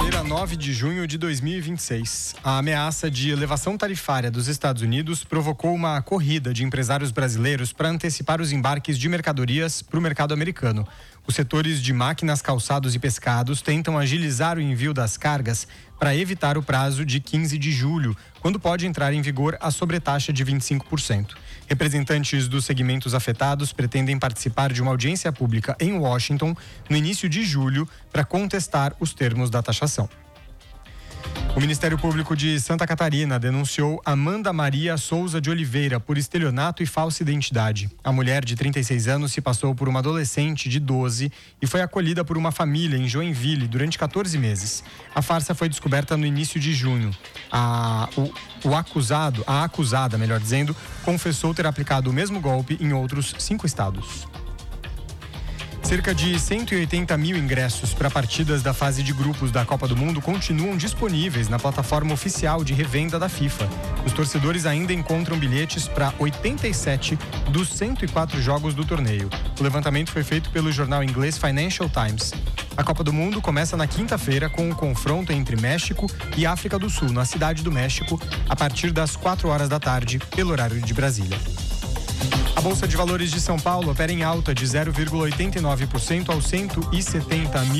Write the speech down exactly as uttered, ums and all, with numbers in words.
Quinta-feira, nove de junho de dois mil e vinte e seis. A ameaça de elevação tarifária dos Estados Unidos provocou uma corrida de empresários brasileiros para antecipar os embarques de mercadorias para o mercado americano. Os setores de máquinas, calçados e pescados tentam agilizar o envio das cargas para evitar o prazo de quinze de julho, quando pode entrar em vigor a sobretaxa de vinte e cinco por cento. Representantes dos segmentos afetados pretendem participar de uma audiência pública em Washington no início de julho para contestar os termos da taxação. O Ministério Público de Santa Catarina denunciou Amanda Maria Souza de Oliveira por estelionato e falsa identidade. A mulher de trinta e seis anos se passou por uma adolescente de doze e foi acolhida por uma família em Joinville durante quatorze meses. A farsa foi descoberta no início de junho. A, o, o acusado, a acusada, melhor dizendo, confessou ter aplicado o mesmo golpe em outros cinco estados. Cerca de cento e oitenta mil ingressos para partidas da fase de grupos da Copa do Mundo continuam disponíveis na plataforma oficial de revenda da FIFA. Os torcedores ainda encontram bilhetes para oitenta e sete dos cento e quatro jogos do torneio. O levantamento foi feito pelo jornal inglês Financial Times. A Copa do Mundo começa na quinta-feira com o confronto entre México e África do Sul, na Cidade do México, a partir das quatro horas da tarde, pelo horário de Brasília. A Bolsa de Valores de São Paulo opera em alta de zero vírgula oitenta e nove por cento aos cento e setenta mil